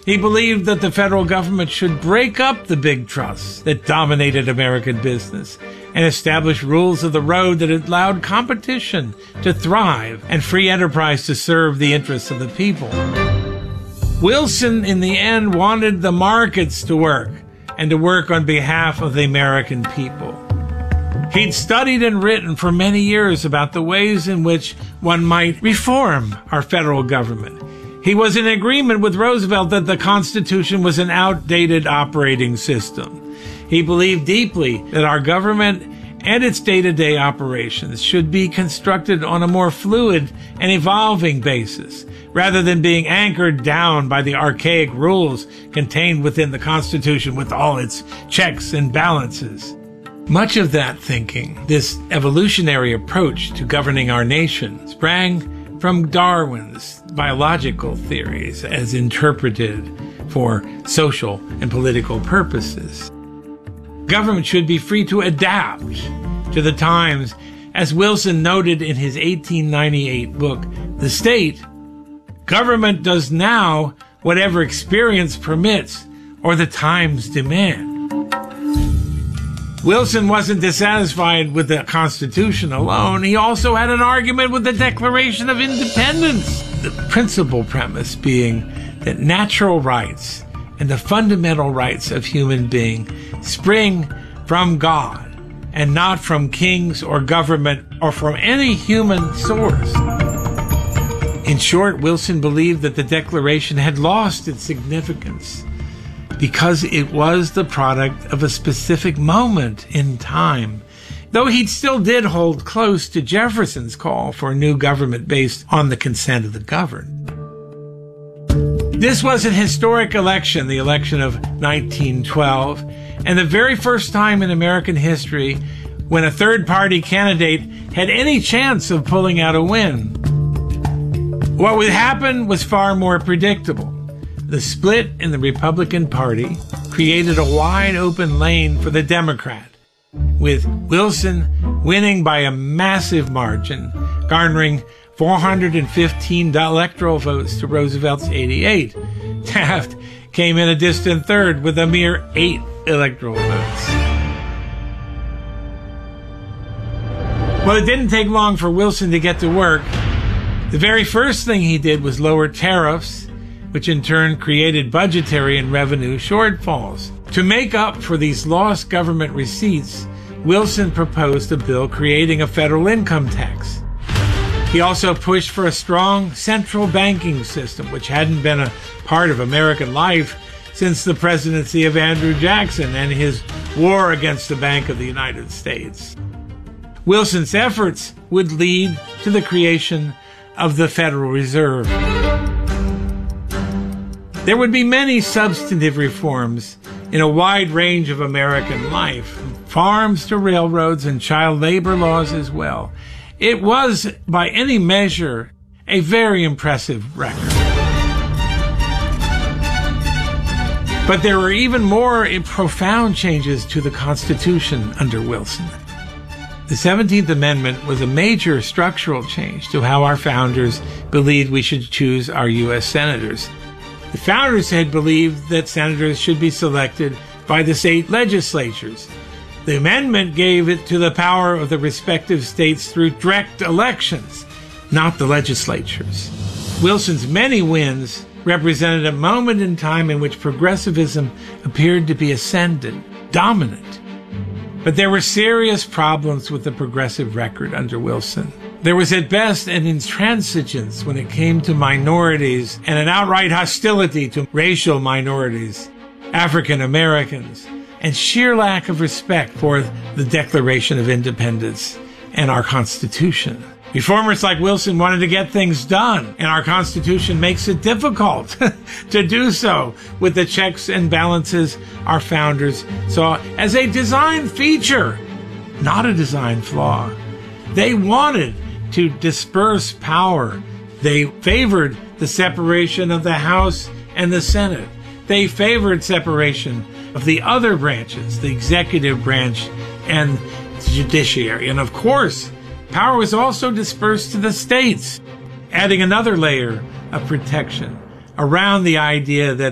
He believed that the federal government should break up the big trusts that dominated American business and establish rules of the road that allowed competition to thrive and free enterprise to serve the interests of the people. Wilson, in the end, wanted the markets to work and to work on behalf of the American people. He'd studied and written for many years about the ways in which one might reform our federal government. He was in agreement with Roosevelt that the Constitution was an outdated operating system. He believed deeply that our government and its day-to-day operations should be constructed on a more fluid and evolving basis, rather than being anchored down by the archaic rules contained within the Constitution with all its checks and balances. Much of that thinking, this evolutionary approach to governing our nation, sprang from Darwin's biological theories as interpreted for social and political purposes. Government should be free to adapt to the times, as Wilson noted in his 1898 book, The State. Government does now whatever experience permits or the times demand. Wilson wasn't dissatisfied with the Constitution alone. He also had an argument with the Declaration of Independence. The principal premise being that natural rights and the fundamental rights of human beings spring from God and not from kings or government or from any human source. In short, Wilson believed that the Declaration had lost its significance because it was the product of a specific moment in time, though he still did hold close to Jefferson's call for a new government based on the consent of the governed. This was an historic election, the election of 1912, and the very first time in American history when a third-party candidate had any chance of pulling out a win. What would happen was far more predictable. The split in the Republican Party created a wide-open lane for the Democrat, with Wilson winning by a massive margin, garnering 415 electoral votes to Roosevelt's 88. Taft came in a distant third with a mere 8 electoral votes. Well, it didn't take long for Wilson to get to work. The very first thing he did was lower tariffs, which in turn created budgetary and revenue shortfalls. To make up for these lost government receipts, Wilson proposed a bill creating a federal income tax. He also pushed for a strong central banking system, which hadn't been a part of American life since the presidency of Andrew Jackson and his war against the Bank of the United States. Wilson's efforts would lead to the creation of the Federal Reserve. There would be many substantive reforms in a wide range of American life, from farms to railroads and child labor laws as well. It was, by any measure, a very impressive record. But there were even more profound changes to the Constitution under Wilson. The 17th Amendment was a major structural change to how our founders believed we should choose our U.S. senators. The founders had believed that senators should be selected by the state legislatures. The amendment gave it to the power of the respective states through direct elections, not the legislatures. Wilson's many wins represented a moment in time in which progressivism appeared to be ascendant, dominant. But there were serious problems with the progressive record under Wilson. There was at best an intransigence when it came to minorities and an outright hostility to racial minorities, African Americans, and sheer lack of respect for the Declaration of Independence and our Constitution. Reformers like Wilson wanted to get things done, and our Constitution makes it difficult to do so with the checks and balances our founders saw as a design feature, not a design flaw. They wanted to disperse power. They favored the separation of the House and the Senate. They favored separation of the other branches, the executive branch and the judiciary. And of course, power was also dispersed to the states, adding another layer of protection around the idea that